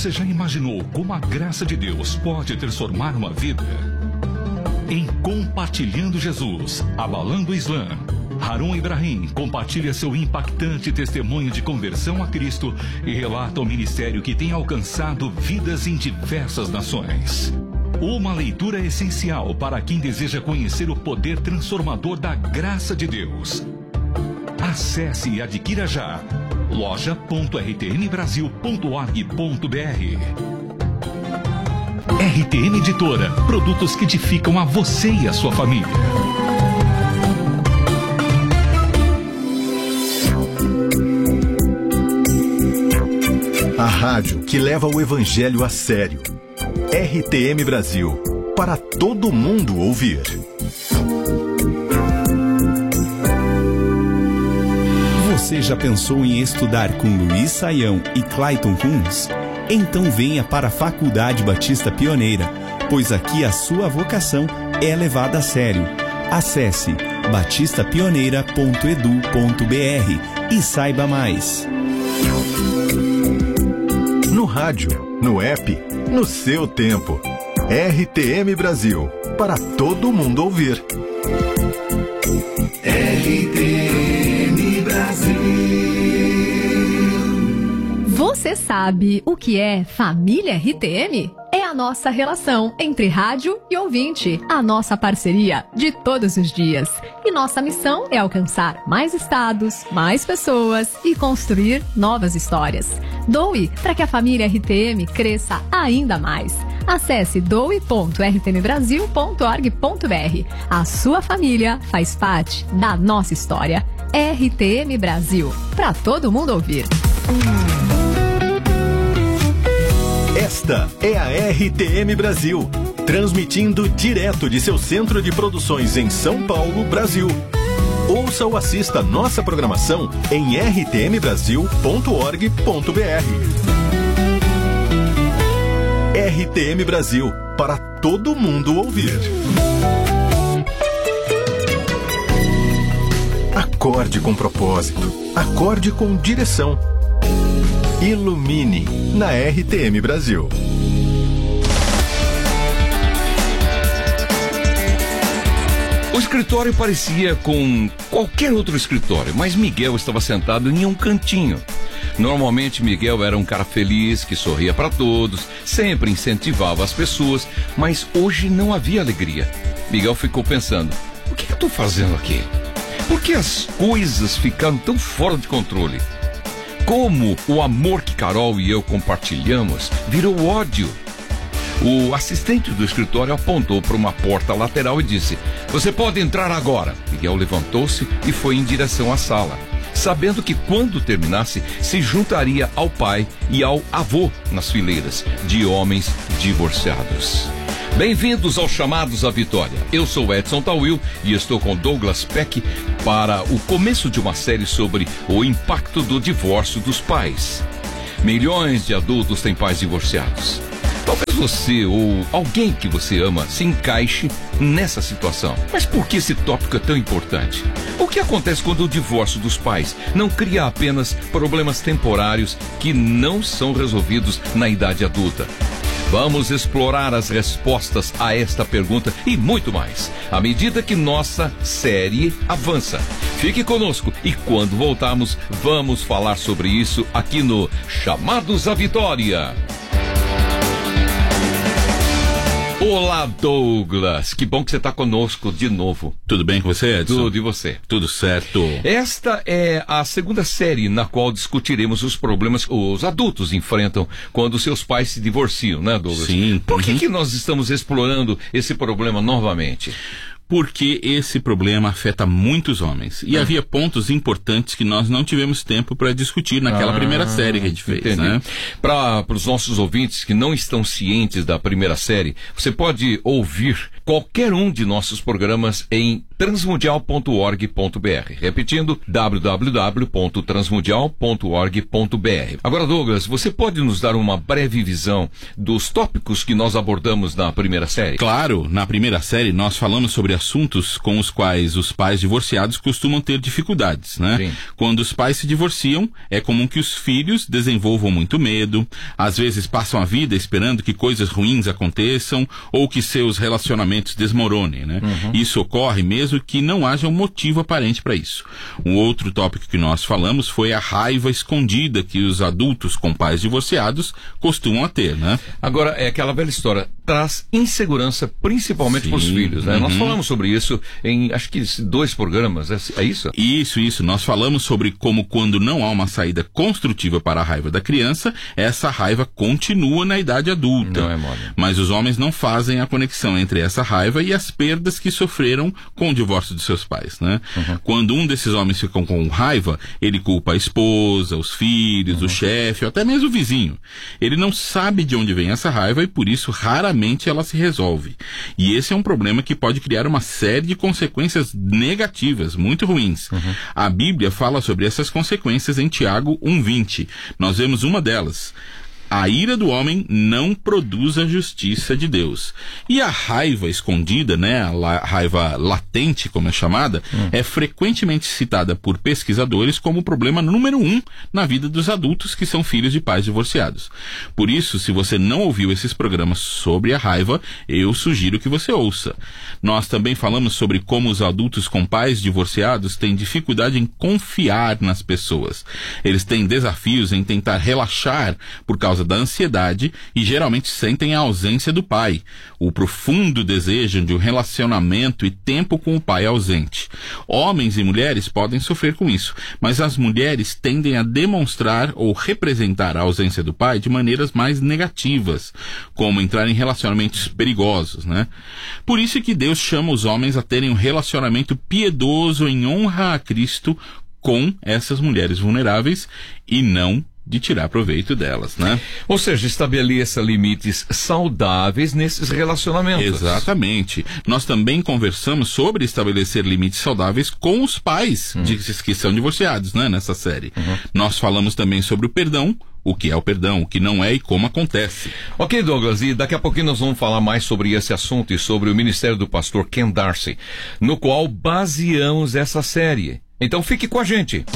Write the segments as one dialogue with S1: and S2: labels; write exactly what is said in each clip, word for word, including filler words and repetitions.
S1: Você já imaginou como a graça de Deus pode transformar uma vida? Em Compartilhando Jesus, Abalando o Islã, Harun Ibrahim compartilha seu impactante testemunho de conversão a Cristo e relata o ministério que tem alcançado vidas em diversas nações. Uma leitura essencial para quem deseja conhecer o poder transformador da graça de Deus. Acesse e adquira já loja ponto r t m brasil ponto org ponto b r. R T M Editora, produtos que edificam a você e a sua família.
S2: A rádio que leva o evangelho a sério. R T M Brasil, para todo mundo ouvir.
S3: Você já pensou em estudar com Luiz Saião e Clayton Kunz? Então venha para a Faculdade Batista Pioneira, pois aqui a sua vocação é levada a sério. Acesse batista pioneira ponto e d u ponto b r e saiba mais.
S2: No rádio, no app, no seu tempo. R T M Brasil, para todo mundo ouvir.
S4: R T M Brasil.
S5: Você sabe o que é família R T M? É a nossa relação entre rádio e ouvinte, a nossa parceria de todos os dias. E nossa missão é alcançar mais estados, mais pessoas e construir novas histórias. Doe para que a família R T M cresça ainda mais. Acesse doe ponto r t m brasil ponto org ponto b r. A sua família faz parte da nossa história. R T M Brasil, para todo mundo ouvir.
S2: Esta é a R T M Brasil, transmitindo direto de seu centro de produções em São Paulo, Brasil. Ouça ou assista nossa programação em r t m brasil ponto org ponto b r. R T M Brasil, para todo mundo ouvir. Acorde com propósito, acorde com direção. Ilumine na R T M Brasil.
S6: O escritório parecia com qualquer outro escritório, mas Miguel estava sentado em um cantinho. Normalmente Miguel era um cara feliz, que sorria para todos, sempre incentivava as pessoas, mas hoje não havia alegria. Miguel ficou pensando, o que eu estou fazendo aqui? Por que as coisas ficaram tão fora de controle? Como o amor que Carol e eu compartilhamos virou ódio. O assistente do escritório apontou para uma porta lateral e disse, você pode entrar agora. Miguel levantou-se e foi em direção à sala, sabendo que quando terminasse, se juntaria ao pai e ao avô nas fileiras de homens divorciados. Bem-vindos aos Chamados à Vitória. Eu sou Edson Tawil e estou com Douglas Peck para o começo de uma série sobre o impacto do divórcio dos pais. Milhões de adultos têm pais divorciados. Talvez você ou alguém que você ama se encaixe nessa situação. Mas por que esse tópico é tão importante? O que acontece quando o divórcio dos pais não cria apenas problemas temporários que não são resolvidos na idade adulta? Vamos explorar as respostas a esta pergunta e muito mais, à medida que nossa série avança. Fique conosco e quando voltarmos, vamos falar sobre isso aqui no Chamados à Vitória. Olá, Douglas. Que bom que você está conosco de novo.
S7: Tudo bem com você, Edson?
S6: Tudo, e você?
S7: Tudo certo.
S6: Esta é a segunda série na qual discutiremos os problemas que os adultos enfrentam quando seus pais se divorciam, né, Douglas?
S7: Sim.
S6: Por que,
S7: uhum.
S6: que nós estamos explorando esse problema novamente?
S7: Porque esse problema afeta muitos homens. E ah. havia pontos importantes que nós não tivemos tempo para discutir naquela ah, primeira série que a gente fez.
S6: Entendi. Né? Para os nossos ouvintes que não estão cientes da primeira série, você pode ouvir qualquer um de nossos programas em transmundial ponto org ponto b r. Repetindo, w w w ponto transmundial ponto org ponto b r. Agora, Douglas, você pode nos dar uma breve visão dos tópicos que nós abordamos na primeira série?
S7: Claro, na primeira série nós falamos sobre assuntos com os quais os pais divorciados costumam ter dificuldades, né?
S6: Sim.
S7: Quando os pais se divorciam, é comum que os filhos desenvolvam muito medo, às vezes passam a vida esperando que coisas ruins aconteçam ou que seus relacionamentos desmoronem, né? Uhum. Isso ocorre mesmo que não haja um motivo aparente para isso. Um outro tópico que nós falamos foi a raiva escondida que os adultos com pais divorciados costumam ter, né?
S6: Agora, é aquela velha história, traz insegurança principalmente para os filhos, né? Uhum. Nós falamos sobre isso em, acho que dois programas, é, é isso?
S7: Isso, isso. Nós falamos sobre como quando não há uma saída construtiva para a raiva da criança, essa raiva continua na idade adulta.
S6: Não é moda.
S7: Mas os homens não fazem a conexão entre essa raiva e as perdas que sofreram com o divórcio de seus pais, né? Uhum. Quando um desses homens fica com raiva, ele culpa a esposa, os filhos, uhum. o chefe, ou até mesmo o vizinho. Ele não sabe de onde vem essa raiva e por isso raramente ela se resolve. E esse é um problema que pode criar uma série de consequências negativas, muito ruins. Uhum. A Bíblia fala sobre essas consequências em Tiago um vinte. Nós vemos uma delas. A ira do homem não produz a justiça de Deus. E a raiva escondida, né, a la- raiva latente, como é chamada, hum. é frequentemente citada por pesquisadores como o problema número um na vida dos adultos que são filhos de pais divorciados. Por isso, se você não ouviu esses programas sobre a raiva, eu sugiro que você ouça. Nós também falamos sobre como os adultos com pais divorciados têm dificuldade em confiar nas pessoas. Eles têm desafios em tentar relaxar por causa da ansiedade e geralmente sentem a ausência do pai, o profundo desejo de um relacionamento e tempo com o pai ausente. Homens e mulheres podem sofrer com isso, mas as mulheres tendem a demonstrar ou representar a ausência do pai de maneiras mais negativas, como entrar em relacionamentos perigosos, né? Por isso é que Deus chama os homens a terem um relacionamento piedoso em honra a Cristo com essas mulheres vulneráveis e não de tirar proveito delas, né?
S6: Ou seja, estabeleça limites saudáveis nesses relacionamentos.
S7: Exatamente. Nós também conversamos sobre estabelecer limites saudáveis com os pais hum. de, que são divorciados, né, nessa série. Uhum. Nós falamos também sobre o perdão, o que é o perdão, o que não é e como acontece.
S6: Ok, Douglas, e daqui a pouquinho nós vamos falar mais sobre esse assunto e sobre o ministério do pastor Ken Darcy, no qual baseamos essa série. Então fique com a gente.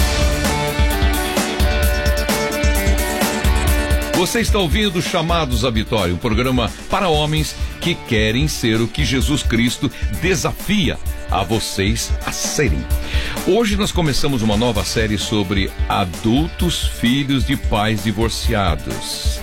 S6: Você está ouvindo Chamados à Vitória, um programa para homens que querem ser o que Jesus Cristo desafia a vocês a serem. Hoje nós começamos uma nova série sobre adultos filhos de pais divorciados.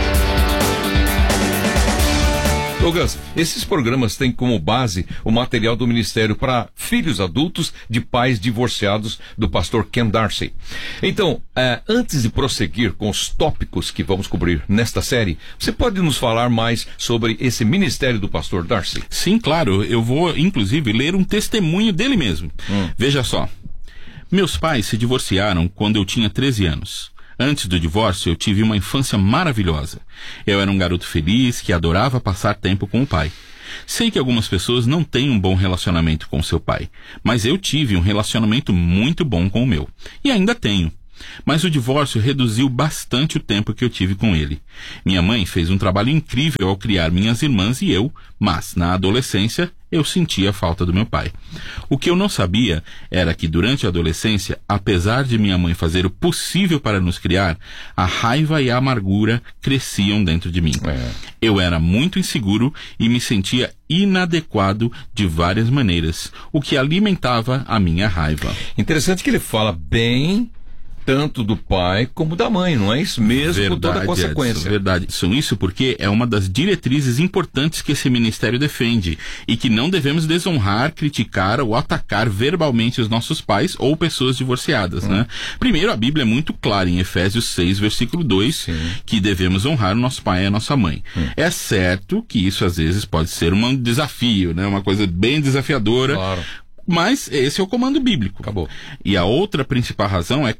S6: Douglas, esses programas têm como base o material do Ministério para Filhos Adultos de Pais Divorciados do pastor Ken Darcy. Então, eh, antes de prosseguir com os tópicos que vamos cobrir nesta série, você pode nos falar mais sobre esse ministério do pastor Darcy?
S7: Sim, claro. Eu vou, inclusive, ler um testemunho dele mesmo. Hum. Veja só. Meus pais se divorciaram quando eu tinha treze anos. Antes do divórcio, eu tive uma infância maravilhosa. Eu era um garoto feliz que adorava passar tempo com o pai. Sei que algumas pessoas não têm um bom relacionamento com seu pai, mas eu tive um relacionamento muito bom com o meu. E ainda tenho. Mas o divórcio reduziu bastante o tempo que eu tive com ele. Minha mãe fez um trabalho incrível ao criar minhas irmãs e eu, mas na adolescência eu sentia a falta do meu pai. O que eu não sabia era que durante a adolescência, apesar de minha mãe fazer o possível para nos criar, a raiva e a amargura cresciam dentro de mim. É. Eu era muito inseguro e me sentia inadequado de várias maneiras, o que alimentava a minha raiva.
S6: Interessante que ele fala bem tanto do pai como da mãe, não é isso mesmo?
S7: Verdade,
S6: com toda a consequência.
S7: Edson, verdade. Isso, isso porque é uma das diretrizes importantes que esse ministério defende e que não devemos desonrar, criticar ou atacar verbalmente os nossos pais ou pessoas divorciadas, hum. né? Primeiro, a Bíblia é muito clara em Efésios seis, versículo dois, Sim. que devemos honrar o nosso pai e a nossa mãe. Hum. É certo que isso às vezes pode ser um desafio, né? Uma coisa bem desafiadora.
S6: Claro.
S7: Mas esse é o comando bíblico.
S6: Acabou.
S7: E a outra principal razão é que a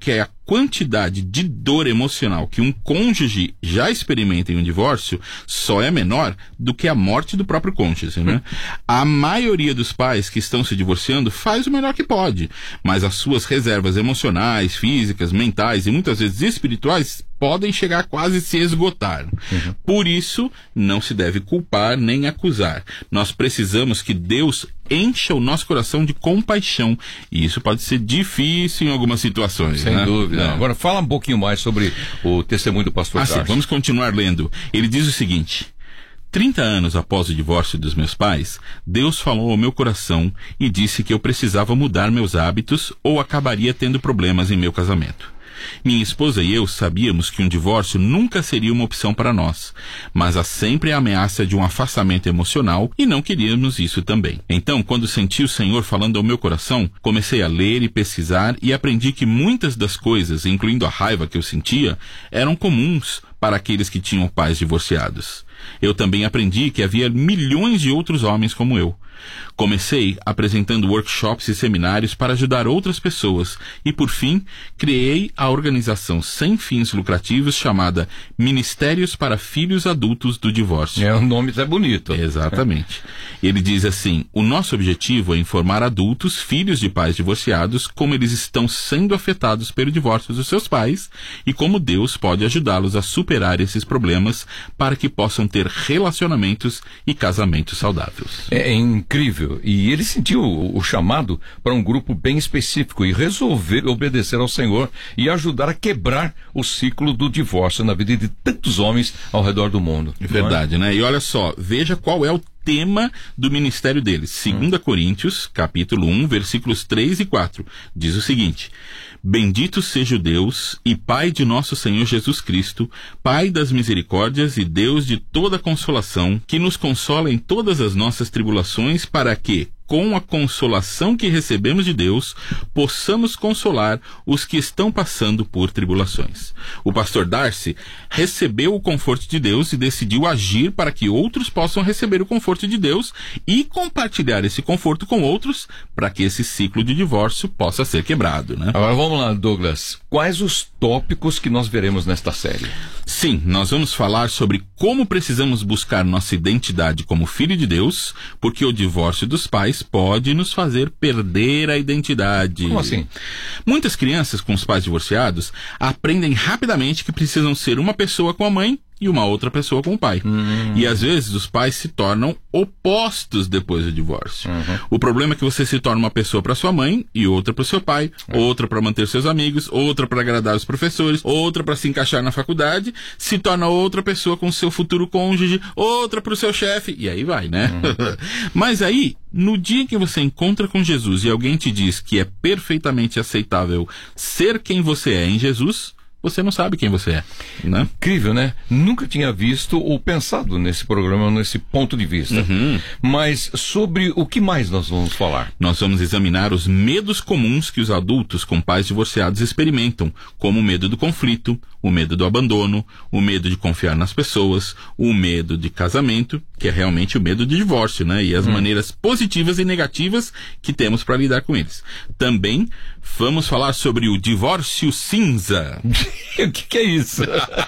S7: quantidade de dor emocional que um cônjuge já experimenta em um divórcio só é menor do que a morte do próprio cônjuge, né? A maioria dos pais que estão se divorciando faz o melhor que pode, mas as suas reservas emocionais, físicas, mentais e muitas vezes espirituais podem chegar a quase se esgotar. Uhum. Por isso, não se deve culpar nem acusar. Nós precisamos que Deus encha o nosso coração de compaixão. E isso pode ser difícil em algumas situações.
S6: Sem
S7: né?
S6: dúvida.
S7: É.
S6: Agora, fala um pouquinho mais sobre o testemunho do pastor
S7: assim,
S6: Darcy.
S7: Vamos continuar lendo. Ele diz o seguinte: trinta anos após o divórcio dos meus pais, Deus falou ao meu coração e disse que eu precisava mudar meus hábitos ou acabaria tendo problemas em meu casamento. Minha esposa e eu sabíamos que um divórcio nunca seria uma opção para nós, mas há sempre a ameaça de um afastamento emocional e não queríamos isso também. Então, quando senti o Senhor falando ao meu coração, comecei a ler e pesquisar e aprendi que muitas das coisas, incluindo a raiva que eu sentia, eram comuns para aqueles que tinham pais divorciados. Eu também aprendi que havia milhões de outros homens como eu. Comecei apresentando workshops e seminários para ajudar outras pessoas e, por fim, criei a organização sem fins lucrativos chamada Ministérios para Filhos Adultos do Divórcio.
S6: É, o nome é bonito.
S7: Exatamente. Ele diz assim: o nosso objetivo é informar adultos, filhos de pais divorciados, como eles estão sendo afetados pelo divórcio dos seus pais e como Deus pode ajudá-los a superar esses problemas para que possam ter relacionamentos e casamentos saudáveis.
S6: É incrível. E ele sentiu o, o chamado para um grupo bem específico e resolver obedecer ao Senhor e ajudar a quebrar o ciclo do divórcio na vida de tantos homens ao redor do mundo.
S7: É verdade, é? né? E olha só, veja qual é o tema do ministério deles. Segunda hum. Coríntios, capítulo um, versículos três e quatro. Diz o seguinte: bendito seja o Deus e Pai de nosso Senhor Jesus Cristo, Pai das misericórdias e Deus de toda consolação, que nos consola em todas as nossas tribulações, para que, com a consolação que recebemos de Deus, possamos consolar os que estão passando por tribulações. O pastor Darcy recebeu o conforto de Deus e decidiu agir para que outros possam receber o conforto de Deus e compartilhar esse conforto com outros, para que esse ciclo de divórcio possa ser quebrado, né?
S6: Agora vamos lá, Douglas. Quais os tópicos que nós veremos nesta série?
S7: Sim, nós vamos falar sobre como precisamos buscar nossa identidade como filho de Deus, porque o divórcio dos pais pode nos fazer perder a identidade.
S6: Como assim?
S7: Muitas crianças com os pais divorciados aprendem rapidamente que precisam ser uma pessoa com a mãe e uma outra pessoa com o pai. Hum. E às vezes os pais se tornam opostos depois do divórcio. Uhum. O problema é que você se torna uma pessoa para sua mãe e outra para o seu pai, é. outra para manter seus amigos, outra para agradar os professores, outra para se encaixar na faculdade, se torna outra pessoa com seu futuro cônjuge, outra para o seu chefe, e aí vai, né? Uhum. Mas aí, no dia que você encontra com Jesus e alguém te diz que é perfeitamente aceitável ser quem você é em Jesus, você não sabe quem você é, né?
S6: Incrível, né? Nunca tinha visto ou pensado nesse programa, nesse ponto de vista. Uhum. Mas sobre o que mais nós vamos falar?
S7: Nós vamos examinar os medos comuns que os adultos com pais divorciados experimentam, como o medo do conflito, o medo do abandono, o medo de confiar nas pessoas, o medo de casamento, que é realmente o medo de divórcio, né? E as hum. maneiras positivas e negativas que temos para lidar com eles. Também vamos falar sobre o divórcio cinza.
S6: O que, que é isso?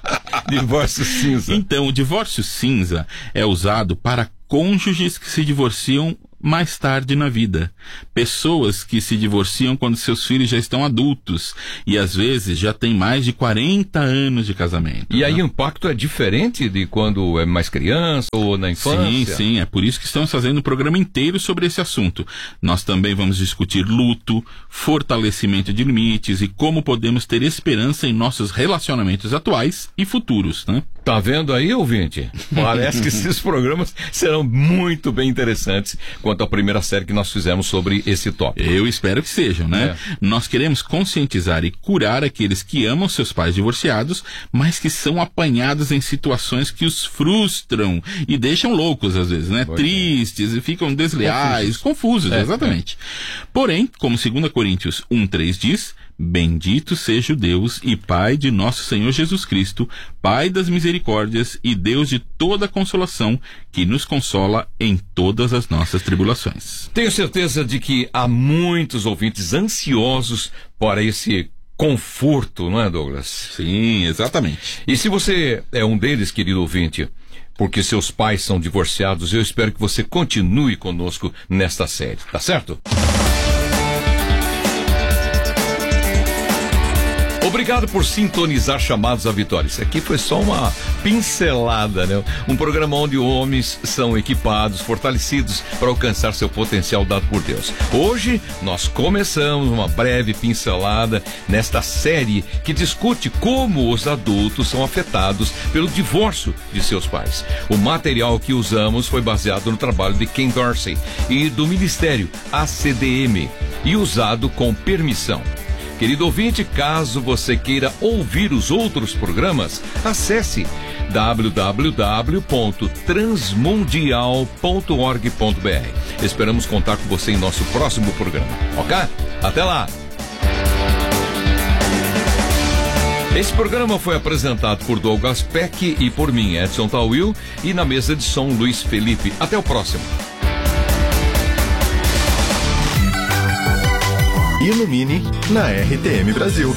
S6: Divórcio cinza.
S7: Então, o divórcio cinza é usado para cônjuges que se divorciam mais tarde na vida. Pessoas que se divorciam quando seus filhos já estão adultos e às vezes já têm mais de quarenta anos de casamento.
S6: E
S7: né?
S6: aí o impacto é diferente de quando é mais criança ou na infância?
S7: Sim, sim. É por isso que estamos fazendo um programa inteiro sobre esse assunto. Nós também vamos discutir luto, fortalecimento de limites e como podemos ter esperança em nossos relacionamentos atuais e futuros, né?
S6: Tá vendo aí, ouvinte? Parece que esses programas serão muito bem interessantes quanto à primeira série que nós fizemos sobre esse tópico.
S7: Eu espero que sejam, né? É. Nós queremos conscientizar e curar aqueles que amam seus pais divorciados, mas que são apanhados em situações que os frustram e deixam loucos às vezes, né? Pois Tristes é. e ficam desleais, confusos, confusos é, exatamente. É. Porém, como segunda Coríntios um, três diz: bendito seja o Deus e Pai de nosso Senhor Jesus Cristo, Pai das misericórdias e Deus de toda consolação, que nos consola em todas as nossas tribulações.
S6: Tenho certeza de que há muitos ouvintes ansiosos para esse conforto, não é, Douglas?
S7: Sim, exatamente.
S6: E se você é um deles, querido ouvinte, porque seus pais são divorciados, eu espero que você continue conosco nesta série, tá certo? Obrigado por sintonizar Chamados à Vitória. Isso aqui foi só uma pincelada, né? Um programa onde homens são equipados, fortalecidos para alcançar seu potencial dado por Deus. Hoje nós começamos uma breve pincelada nesta série que discute como os adultos são afetados pelo divórcio de seus pais. O material que usamos foi baseado no trabalho de Ken Dorsey e do Ministério A C D M e usado com permissão. Querido ouvinte, caso você queira ouvir os outros programas, acesse w w w ponto transmundial ponto org ponto b r. Esperamos contar com você em nosso próximo programa, ok? Até lá! Esse programa foi apresentado por Douglas Peck e por mim, Edson Tawil, e na mesa de som, Luiz Felipe. Até o próximo.
S2: Ilumine na R T M Brasil.